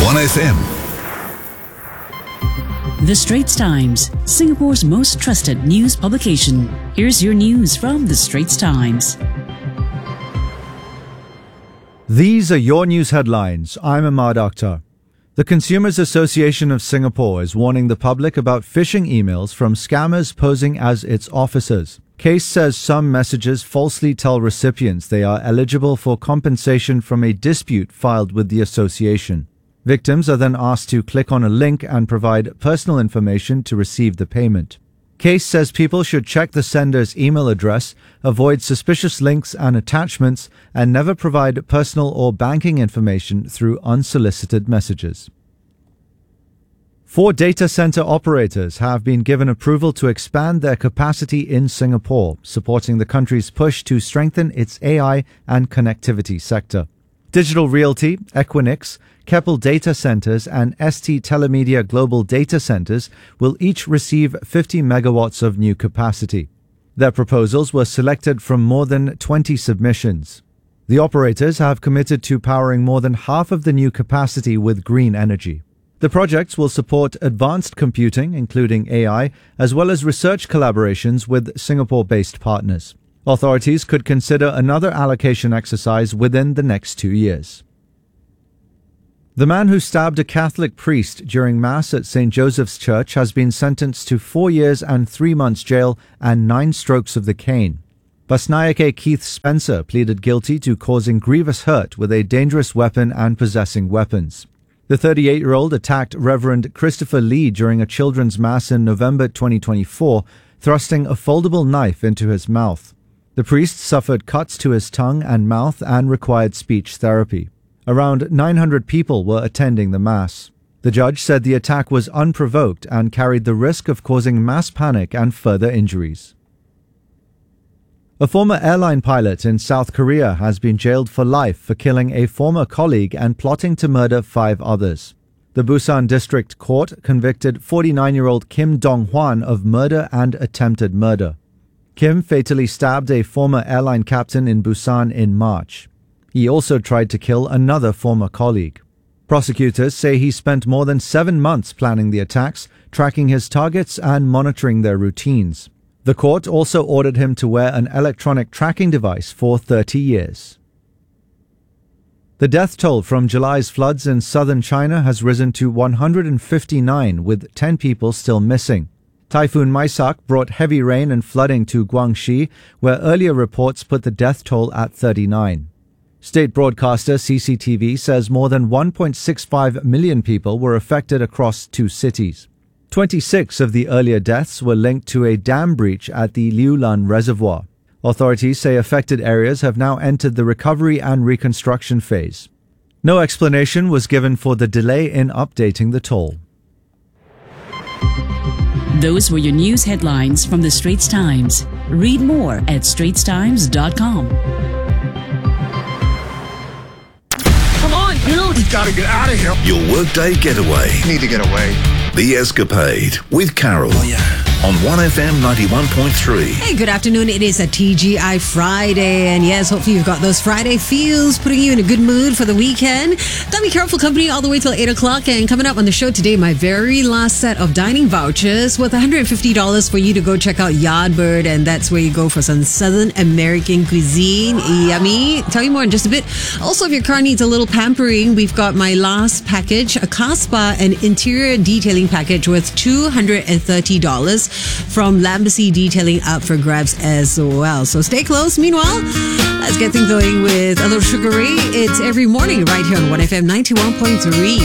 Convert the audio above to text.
1FM. The Straits Times, Singapore's most trusted news publication. Here's your news from The Straits Times. These are your news headlines. I'm Ahmad Akhtar. The Consumers Association of Singapore is warning the public about phishing emails from scammers posing as its officers. CASE says some messages falsely tell recipients they are eligible for compensation from a dispute filed with the association. Victims are then asked to click on a link and provide personal information to receive the payment. CASE says people should check the sender's email address, avoid suspicious links and attachments, and never provide personal or banking information through unsolicited messages. 4 data center operators have been given approval to expand their capacity in Singapore, supporting the country's push to strengthen its AI and connectivity sector. Digital Realty, Equinix, Keppel Data Centers and ST Telemedia Global Data Centers will each receive 50 megawatts of new capacity. Their proposals were selected from more than 20 submissions. The operators have committed to powering more than half of the new capacity with green energy. The projects will support advanced computing, including AI, as well as research collaborations with Singapore-based partners. Authorities could consider another allocation exercise within the next 2 years. The man who stabbed a Catholic priest during Mass at St. Joseph's Church has been sentenced to 4 years and 3 months jail and 9 strokes of the cane. Basnayake Keith Spencer pleaded guilty to causing grievous hurt with a dangerous weapon and possessing weapons. The 38-year-old attacked Reverend Christopher Lee during a children's Mass in November 2024, thrusting a foldable knife into his mouth. The priest suffered cuts to his tongue and mouth and required speech therapy. Around 900 people were attending the Mass. The judge said the attack was unprovoked and carried the risk of causing mass panic and further injuries. A former airline pilot in South Korea has been jailed for life for killing a former colleague and plotting to murder 5 others. The Busan District Court convicted 49-year-old Kim Dong-hwan of murder and attempted murder. Kim fatally stabbed a former airline captain in Busan in March. He also tried to kill another former colleague. Prosecutors say he spent more than 7 months planning the attacks, tracking his targets and monitoring their routines. The court also ordered him to wear an electronic tracking device for 30 years. The death toll from July's floods in southern China has risen to 159, with 10 people still missing. Typhoon Maisak brought heavy rain and flooding to Guangxi, where earlier reports put the death toll at 39. State broadcaster CCTV says more than 1.65 million people were affected across 2 cities. 26 of the earlier deaths were linked to a dam breach at the Liulan Reservoir. Authorities say affected areas have now entered the recovery and reconstruction phase. No explanation was given for the delay in updating the toll. Those were your news headlines from The Straits Times. Read more at straitstimes.com. We gotta get out of here. Your workday getaway. Need to get away. The Escapade with Carol. Oh, yeah. On 1FM 91.3. Hey, good afternoon. It is a TGI Friday. And yes, hopefully you've got those Friday feels, putting you in a good mood for the weekend. Dummy Careful Company all the way till 8 o'clock. And coming up on the show today, my very last set of dining vouchers worth $150 for you to go check out Yardbird. And that's where you go for some Southern American cuisine. Yummy. Tell you more in just a bit. Also, if your car needs a little pampering, we've got my last package, a car spa and interior detailing package worth $230 from Lambacy Detailing up for grabs as well. So stay close. Meanwhile, let's get things going with a little sugary. It's every morning right here on 1FM 91.3.